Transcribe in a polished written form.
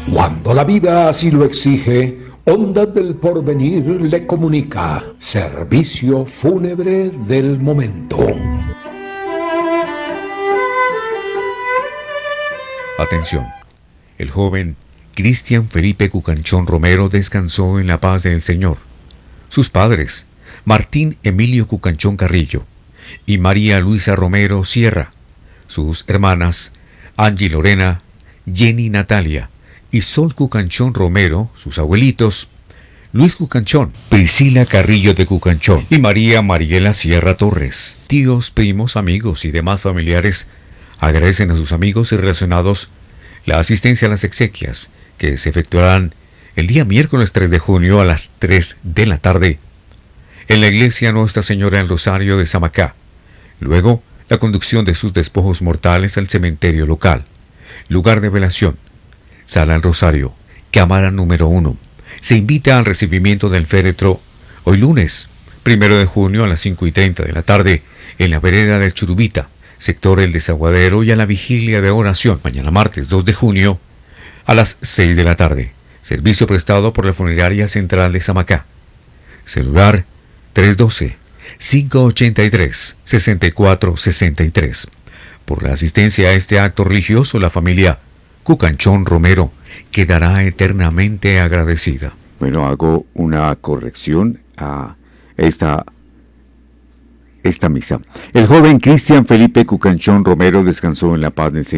Cuando la vida así lo exige, Ondas del Porvenir le comunica servicio fúnebre del momento. Atención, el joven Cristian Felipe Cucanchón Romero descansó en la paz del Señor. Sus padres, Martín Emilio Cucanchón Carrillo y María Luisa Romero Sierra. Sus hermanas, Angie Lorena, Jenny Natalia y Sol Cucanchón Romero, sus abuelitos, Luis Cucanchón, Priscila Carrillo de Cucanchón y María Mariela Sierra Torres. Tíos, primos, amigos y demás familiares agradecen a sus amigos y relacionados la asistencia a las exequias que se efectuarán el día miércoles 3 de junio a las 3 de la tarde en la iglesia Nuestra Señora del Rosario de Samacá. Luego, la conducción de sus despojos mortales al cementerio local. Lugar de velación: Sala del Rosario, cámara número 1. Se invita al recibimiento del féretro hoy lunes 1 de junio a las 5:30 de la tarde en la vereda del Churubita, sector El Desaguadero, y a la vigilia de oración mañana martes 2 de junio a las 6 de la tarde. Servicio prestado por la Funeraria Central de Samacá. Celular 312-583-6463. Por la asistencia a este acto religioso, la familia Cucanchón Romero quedará eternamente agradecida. Bueno, hago una corrección a esta misa. El joven Cristian Felipe Cucanchón Romero descansó en la paz del Señor.